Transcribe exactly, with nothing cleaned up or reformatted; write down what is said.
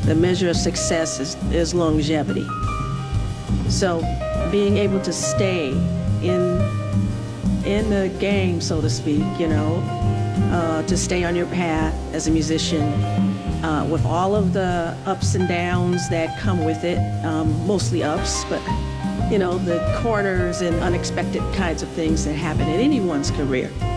the measure of success is, is longevity. So being able to stay in, in the game, so to speak, you know, uh, to stay on your path as a musician, uh, with all of the ups and downs that come with it, um, mostly ups, but you know, the corners and unexpected kinds of things that happen in anyone's career.